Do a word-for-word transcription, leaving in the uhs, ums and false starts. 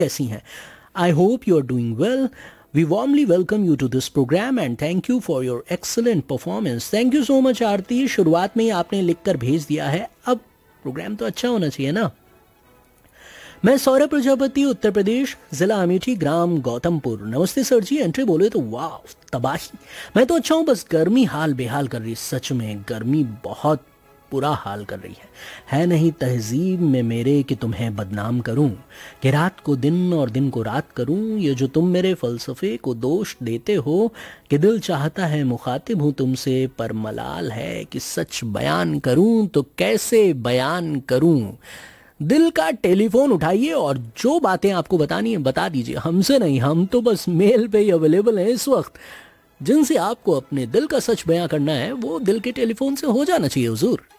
कैसी हैं? I hope you are doing well. We warmly welcome you to this program and thank you for your excellent performance. Thank you so much आरती. शुरुआत में ही आपने लिखकर भेज दिया है. अब प्रोग्राम तो अच्छा होना चाहिए ना. मैं सौरभ प्रजापति, उत्तर प्रदेश, जिला अमेठी, ग्राम गौतमपुर. नमस्ते सर जी. एंट्री बोले तो वाह तबाही. मैं तो अच्छा हूँ, बस गर्मी हाल बेहाल कर रही. सच में गर्मी बहुत बुरा हाल कर रही है. है नहीं तहजीब में मेरे कि तुम्हें बदनाम करूं, कि रात को दिन और दिन को रात करूं. ये जो तुम मेरे फलसफे को दोष देते हो कि दिल चाहता है मुखातिब हूं तुमसे, पर मलाल है कि सच बयान करूं तो कैसे बयान करूं. दिल का टेलीफोन उठाइए और जो बातें आपको बतानी है बता दीजिए. हमसे नहीं, हम तो बस मेल पे ही अवेलेबल हैं इस वक्त. जिनसे आपको अपने दिल का सच बयां करना है वो दिल के टेलीफोन से हो जाना चाहिए हुजूर.